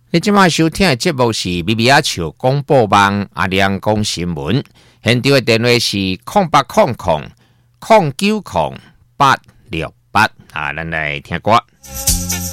你即马收听的节目是米米阿笑广播网阿亮讲新闻，现场的电话是0800090868啊，咱来听歌。